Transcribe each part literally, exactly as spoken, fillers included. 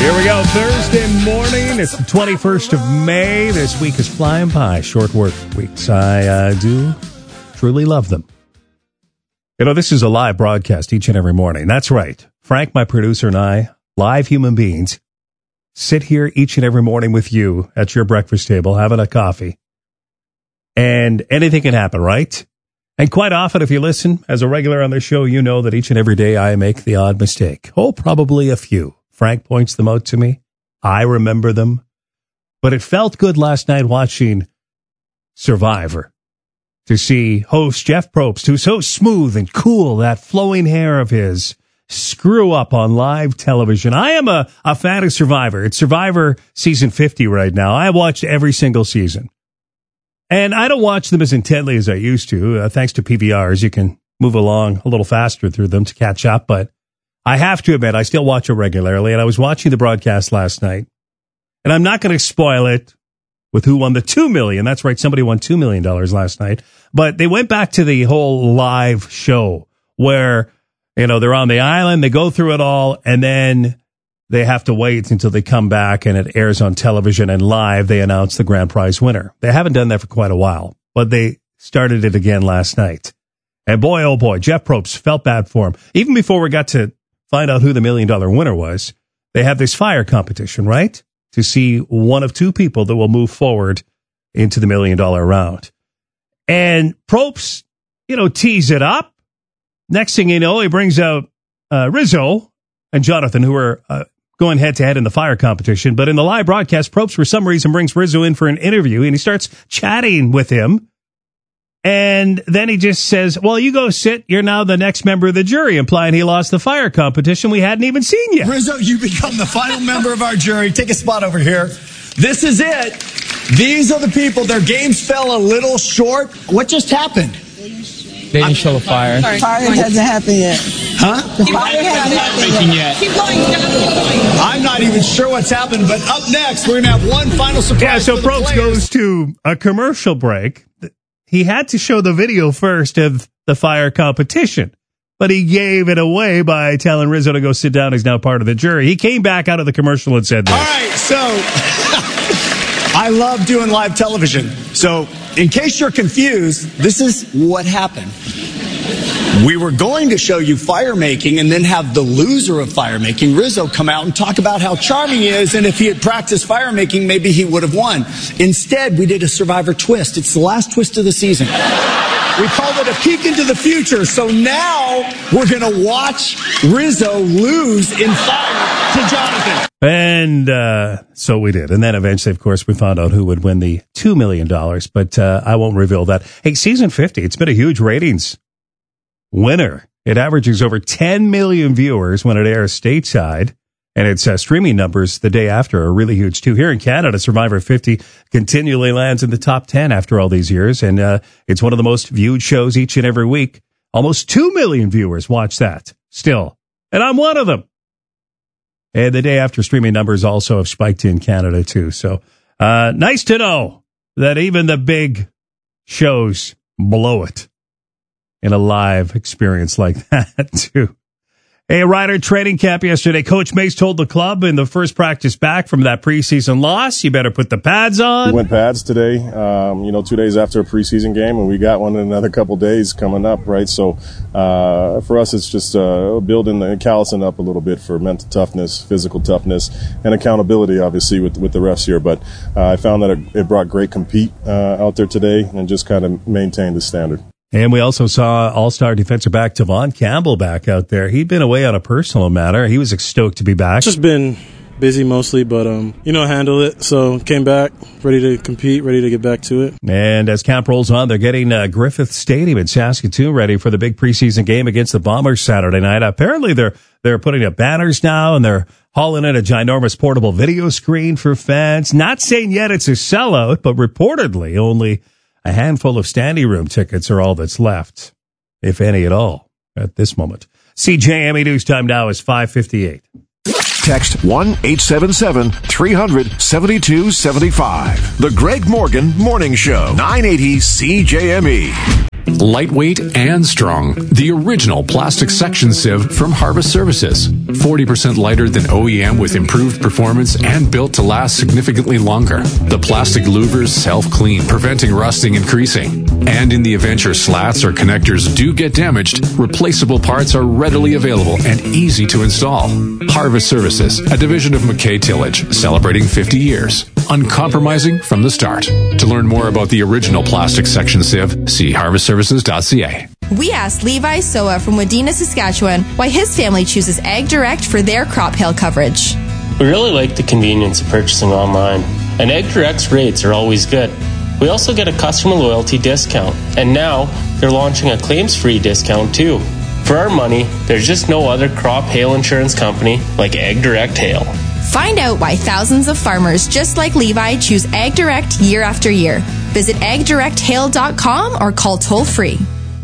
Here we go, Thursday morning. It's the twenty-first of May. This week is flying by. Short work weeks. I uh, do truly love them. You know, this is a live broadcast each and every morning. That's right. Frank, my producer, and I, live human beings, sit here each and every morning with you at your breakfast table, having a coffee. And anything can happen, right? And quite often, if you listen as a regular on this show, you know that each and every day I make the odd mistake. Oh, probably a few. Frank points them out to me. I remember them. But it felt good last night watching Survivor to see host Jeff Probst, who's so smooth and cool, that flowing hair of his, screw up on live television. I am a, a fan of Survivor. It's Survivor season fifty right now. I watched every single season. And I don't watch them as intently as I used to. Uh, thanks to P V Rs, you can move along a little faster through them to catch up. But I have to admit, I still watch it regularly. And I was watching the broadcast last night. And I'm not going to spoil it with who won the two million dollars. That's right, somebody won two million dollars last night. But they went back to the whole live show where, you know, they're on the island, they go through it all, and then they have to wait until they come back and it airs on television, and live they announce the grand prize winner. They haven't done that for quite a while, but they started it again last night. And boy, oh boy, Jeff Probst, felt bad for him. Even before we got to find out who the million dollar winner was, they have this fire competition, right? To see one of two people that will move forward into the million dollar round. And Probst, you know, tees it up. Next thing you know, he brings out uh, Rizzo and Jonathan, who are uh, going head to head in the fire competition. But in the live broadcast, Probst, for some reason, brings Rizzo in for an interview, and he starts chatting with him. And then he just says, well, you go sit. You're now the next member of the jury, implying he lost the fire competition we hadn't even seen yet. Rizzo, you become the final member of our jury. Take a spot over here. This is it. These are the people. Their games fell a little short. What just happened? They didn't show a fire. Fire hasn't happened yet. Huh? The fire hasn't happened yet. Keep going. I'm not even sure what's happened, but up next, we're going to have one final surprise. Yeah, so for the Probst players. goes to a commercial break. He had to show the video first of the fire competition, but he gave it away by telling Rizzo to go sit down. He's now part of the jury. He came back out of the commercial and said this. All right, so I love doing live television. So in case you're confused, this is what happened. We were going to show you fire making and then have the loser of fire making, Rizzo, come out and talk about how charming he is, and if he had practiced fire making, maybe he would have won. Instead, we did a Survivor twist. It's the last twist of the season. We called it a peek into the future. So now we're going to watch Rizzo lose in fire to Jonathan. And uh, so we did. And then eventually, of course, we found out who would win the two million dollars, but uh, I won't reveal that. Hey, season fifty, it's been a huge ratings winner. It averages over ten million viewers when it airs stateside, and its uh, streaming numbers the day after are really huge too. Here in Canada, Survivor fifty continually lands in the top ten after all these years, and uh, it's one of the most viewed shows each and every week. Almost two million viewers watch that still, and I'm one of them. And the day after, streaming numbers also have spiked in Canada too. So uh, nice to know that even the big shows blow it in a live experience like that, too. Hey, Ryder training camp yesterday. Coach Mace told the club in the first practice back from that preseason loss, you better put the pads on. We went pads today, um, you know, two days after a preseason game, and we got one in another couple days coming up, right? So uh, for us, it's just uh, building and callousing up a little bit for mental toughness, physical toughness, and accountability, obviously, with with the refs here. But uh, I found that it, it brought great compete uh, out there today and just kind of maintained the standard. And we also saw all-star defensive back Tavon Campbell back out there. He'd been away on a personal matter. He was stoked to be back. Just been busy mostly, but, um, you know, handle it. So came back, ready to compete, ready to get back to it. And as camp rolls on, they're getting uh, Griffith Stadium in Saskatoon ready for the big preseason game against the Bombers Saturday night. Apparently they're they're putting up banners now, and they're hauling in a ginormous portable video screen for fans. Not saying yet it's a sellout, but reportedly only a handful of standing room tickets are all that's left, if any at all, at this moment. C J M E News time now is five fifty-eight. Text one eight seven seven, three hundred, seventy-two seventy-five. The Greg Morgan Morning Show, nine eighty C J M E. Lightweight and strong. The original plastic section sieve from Harvest Services. forty percent lighter than O E M with improved performance and built to last significantly longer. The plastic louvers self-clean, preventing rusting and creasing. And in the event your slats or connectors do get damaged, replaceable parts are readily available and easy to install. Harvest Services, a division of McKay Tillage, celebrating fifty years. Uncompromising from the start. To learn more about the original plastic section sieve, see harvest services dot c a. We asked Levi Soa from Wadena, Saskatchewan, why his family chooses Ag Direct for their crop hail coverage. We really like the convenience of purchasing online, and Ag Direct's rates are always good. We also get a customer loyalty discount, and now they're launching a claims-free discount too. For our money, there's just no other crop hail insurance company like Ag Direct Hail. Find out why thousands of farmers just like Levi choose Ag Direct year after year. Visit ag direct hail dot com or call toll-free.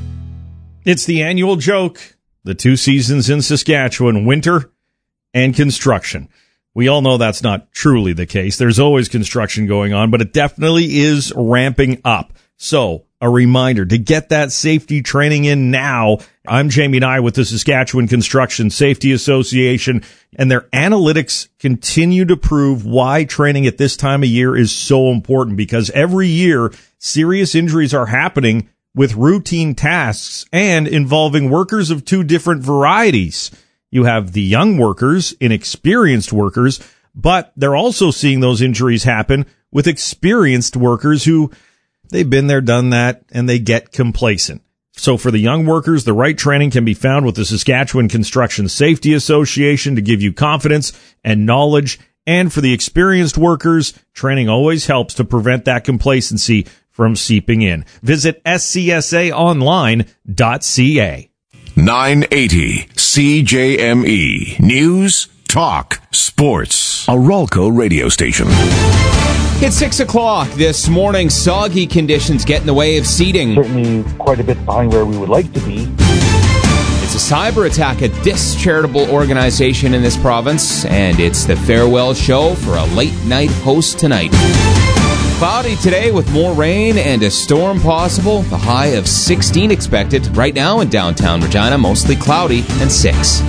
It's the annual joke. The two seasons in Saskatchewan, winter and construction. We all know that's not truly the case. There's always construction going on, but it definitely is ramping up. So, a reminder to get that safety training in now. I'm Jamie Nye with the Saskatchewan Construction Safety Association, and their analytics continue to prove why training at this time of year is so important, because every year serious injuries are happening with routine tasks and involving workers of two different varieties. You have the young workers, inexperienced workers, but they're also seeing those injuries happen with experienced workers who they've been there, done that, and they get complacent. So for the young workers, the right training can be found with the Saskatchewan Construction Safety Association to give you confidence and knowledge. And for the experienced workers, training always helps to prevent that complacency from seeping in. Visit s c s a online dot c a. nine eighty C J M E. News, talk, sports. A Rolco radio station. It's six o'clock this morning. Soggy conditions get in the way of seating. Certainly quite a bit behind where we would like to be. It's a cyber attack at this charitable organization in this province, and it's the farewell show for a late night host tonight. Cloudy today with more rain and a storm possible. The high of sixteen expected. Right now in downtown Regina, mostly cloudy and six.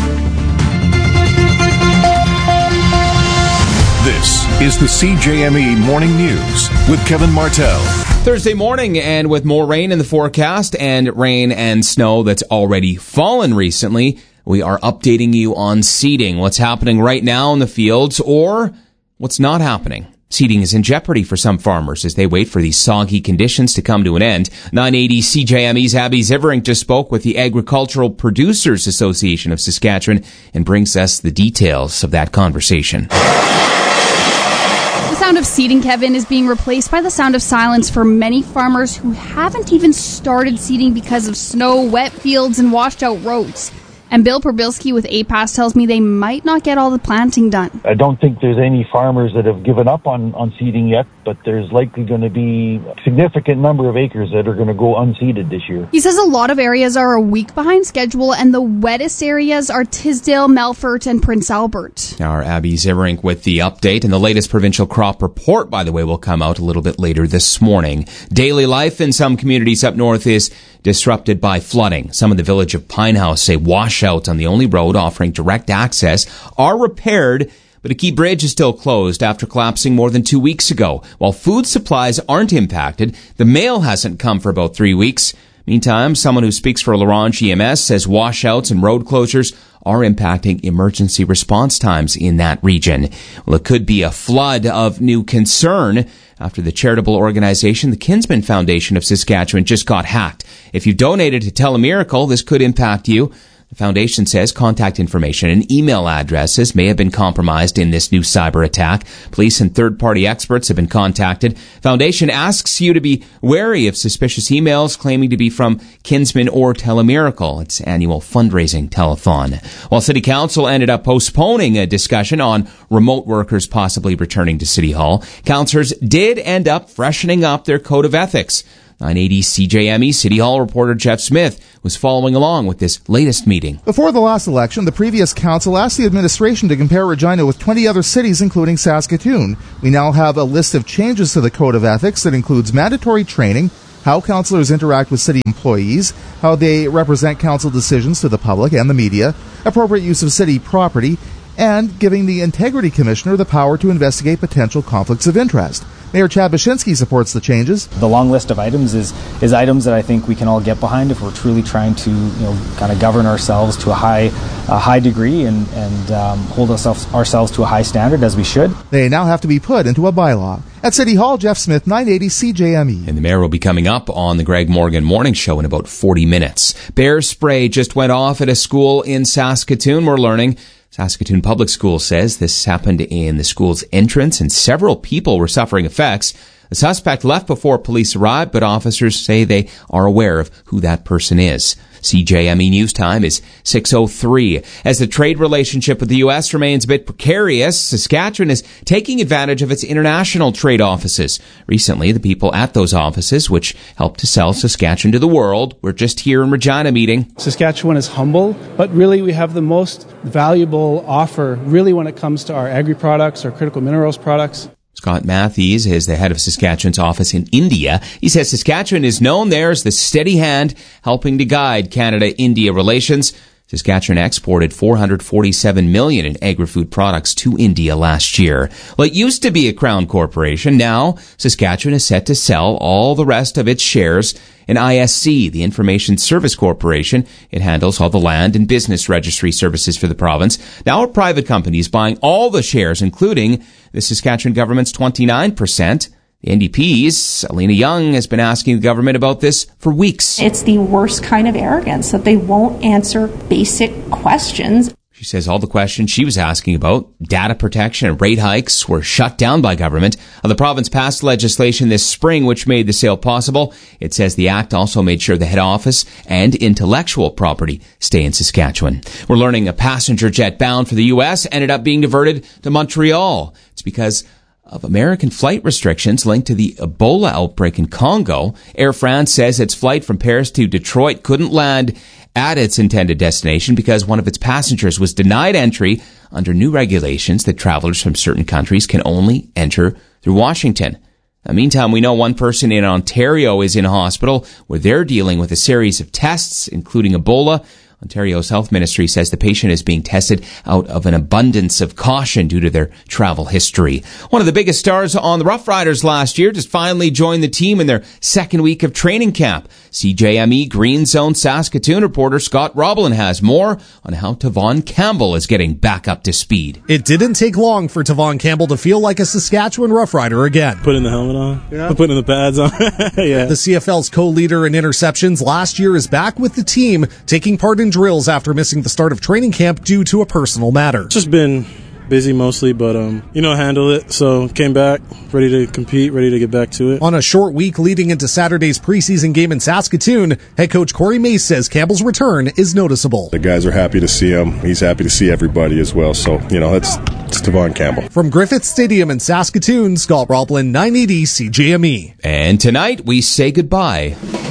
This is the C J M E Morning News with Kevin Martell. Thursday morning, and with more rain in the forecast and rain and snow that's already fallen recently, we are updating you on seeding, what's happening right now in the fields or what's not happening. Seeding is in jeopardy for some farmers as they wait for these soggy conditions to come to an end. nine eighty C J M E's Abby Ziverink just spoke with the Agricultural Producers Association of Saskatchewan and brings us the details of that conversation. The sound of seeding, Kevin, is being replaced by the sound of silence for many farmers who haven't even started seeding because of snow, wet fields, and washed out roads. And Bill Perbilski with A P A S tells me they might not get all the planting done. I don't think there's any farmers that have given up on, on seeding yet, but there's likely going to be a significant number of acres that are going to go unseeded this year. He says a lot of areas are a week behind schedule, and the wettest areas are Tisdale, Melfort, and Prince Albert. Our Abby Ziverink with the update, and the latest provincial crop report, by the way, will come out a little bit later this morning. Daily life in some communities up north is disrupted by flooding. Some of the village of Pinehouse say washouts on the only road offering direct access are repaired, but a key bridge is still closed after collapsing more than two weeks ago. While food supplies aren't impacted, the mail hasn't come for about three weeks. Meantime, someone who speaks for L'Orange E M S says washouts and road closures are impacting emergency response times in that region. Well, it could be a flood of new concern after the charitable organization, the Kinsman Foundation of Saskatchewan, just got hacked. If you donated to Telemiracle, this could impact you. The foundation says contact information and email addresses may have been compromised in this new cyber attack. Police and third-party experts have been contacted. Foundation asks you to be wary of suspicious emails claiming to be from Kinsman or Telemiracle, its annual fundraising telethon. While City Council ended up postponing a discussion on remote workers possibly returning to City Hall, councillors did end up freshening up their code of ethics. nine eighty C J M E City Hall reporter Jeff Smith was following along with this latest meeting. Before the last election, the previous council asked the administration to compare Regina with twenty other cities, including Saskatoon. We now have a list of changes to the Code of Ethics that includes mandatory training, how councillors interact with city employees, how they represent council decisions to the public and the media, appropriate use of city property, and giving the Integrity Commissioner the power to investigate potential conflicts of interest. Mayor Chad Baczynski supports the changes. The long list of items is is items that I think we can all get behind if we're truly trying to, you know, kind of govern ourselves to a high a high degree and, and um, hold ourselves, ourselves to a high standard, as we should. They now have to be put into a bylaw. At City Hall, Jeff Smith, nine eighty C J M E. And the mayor will be coming up on the Greg Morgan Morning Show in about forty minutes. Bear spray just went off at a school in Saskatoon, we're learning. Saskatoon Public School says this happened in the school's entrance and several people were suffering effects. The suspect left before police arrived, but officers say they are aware of who that person is. C J M E News Time is six oh three. As the trade relationship with the U S remains a bit precarious, Saskatchewan is taking advantage of its international trade offices. Recently, the people at those offices, which help to sell Saskatchewan to the world, were just here in Regina meeting. Saskatchewan is humble, but really we have the most valuable offer, really, when it comes to our agri-products, our critical minerals products. Scott Matthews is the head of Saskatchewan's office in India. He says Saskatchewan is known there as the steady hand helping to guide Canada-India relations. Saskatchewan exported four hundred forty-seven million dollars in agri-food products to India last year. Well, it used to be a Crown corporation. Now, Saskatchewan is set to sell all the rest of its shares in I S C, the Information Service Corporation. It handles all the land and business registry services for the province. Now a private company is buying all the shares, including the Saskatchewan government's twenty-nine percent. The N D P's Alina Young has been asking the government about this for weeks. It's the worst kind of arrogance that they won't answer basic questions. She says all the questions she was asking about, data protection and rate hikes, were shut down by government. The province passed legislation this spring which made the sale possible. It says the act also made sure the head office and intellectual property stay in Saskatchewan. We're learning a passenger jet bound for the U S ended up being diverted to Montreal. It's because of American flight restrictions linked to the Ebola outbreak in Congo. Air France says its flight from Paris to Detroit couldn't land at its intended destination because one of its passengers was denied entry under new regulations that travelers from certain countries can only enter through Washington. In the meantime, we know one person in Ontario is in hospital where they're dealing with a series of tests, including Ebola. Ontario's health ministry says the patient is being tested out of an abundance of caution due to their travel history. One of the biggest stars on the Rough Riders last year just finally joined the team in their second week of training camp. C J M E Green Zone Saskatoon reporter Scott Roblin has more on how Tavon Campbell is getting back up to speed. It didn't take long for Tavon Campbell to feel like a Saskatchewan Rough Rider again. Putting the helmet on, yeah. Putting the pads on. Yeah. The C F L's co-leader in interceptions last year is back with the team, taking part in drills after missing the start of training camp due to a personal matter. It's just been busy mostly, but, um, you know, handle it. So came back, ready to compete, ready to get back to it. On a short week leading into Saturday's preseason game in Saskatoon, head coach Corey Mace says Campbell's return is noticeable. The guys are happy to see him. He's happy to see everybody as well. So, you know, that's it's Tavon Campbell. From Griffith Stadium in Saskatoon, Scott Roblin, nine eighty C J M E. And tonight we say goodbye.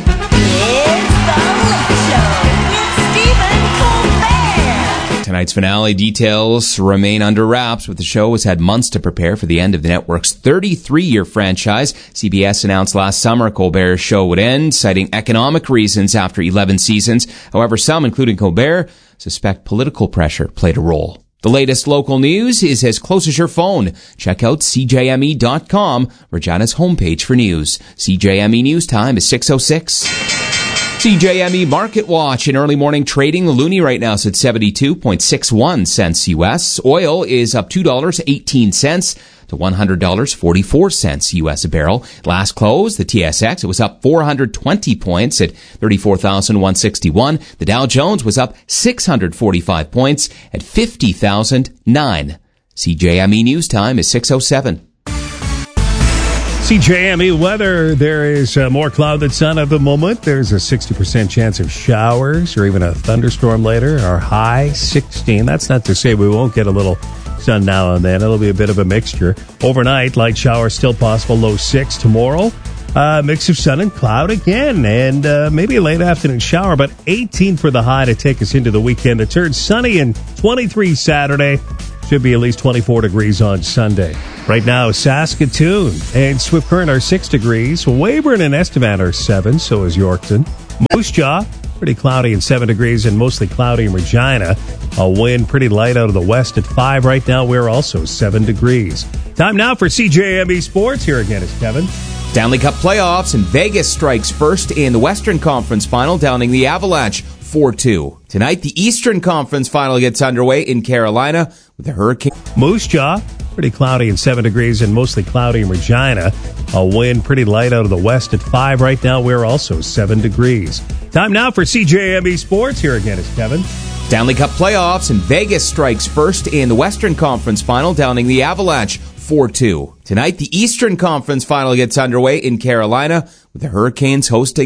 Tonight's finale details remain under wraps, but the show has had months to prepare for the end of the network's thirty-three-year franchise. C B S announced last summer Colbert's show would end, citing economic reasons after eleven seasons. However, some, including Colbert, suspect political pressure played a role. The latest local news is as close as your phone. Check out C J M E dot com, Regina's homepage for news. C J M E News Time is six oh six. C J M E Market Watch in early morning trading. The loonie right now is at seventy-two point six one cents U S. Oil is up two dollars and eighteen cents to one hundred dollars and forty-four cents U S a barrel. Last close, the T S X, it was up four hundred twenty points at thirty-four thousand one hundred sixty-one. The Dow Jones was up six hundred forty-five points at fifty thousand nine. C J M E News Time is six oh seven. C J M E weather, there is uh, more cloud than sun at the moment. There's a sixty percent chance of showers or even a thunderstorm later. Our high, sixteen. That's not to say we won't get a little sun now and then. It'll be a bit of a mixture. Overnight, light showers still possible, low six. Tomorrow, uh, mix of sun and cloud again, and uh, maybe a late afternoon shower, but eighteen for the high to take us into the weekend. It turns sunny and twenty-three Saturday. Should be at least twenty-four degrees on Sunday. Right now, Saskatoon and Swift Current are six degrees. Weyburn and Estevan are seven, so is Yorkton. Moose Jaw, pretty cloudy and seven degrees, and mostly cloudy in Regina. A wind pretty light out of the west at five. Right now, we're also seven degrees. Time now for C J M E Sports. Here again is Kevin. Stanley Cup playoffs, and Vegas strikes first in the Western Conference Final, downing the Avalanche four two. Tonight, the Eastern Conference Final gets underway in Carolina with the Hurricane. Moose Jaw, pretty cloudy and seven degrees, and mostly cloudy in Regina. A wind pretty light out of the west at five. Right now, we're also seven degrees. Time now for C J M E Sports. Here again is Kevin. Stanley Cup playoffs, and Vegas strikes first in the Western Conference Final, downing the Avalanche four two. Tonight, the Eastern Conference Final gets underway in Carolina with the Hurricanes hosting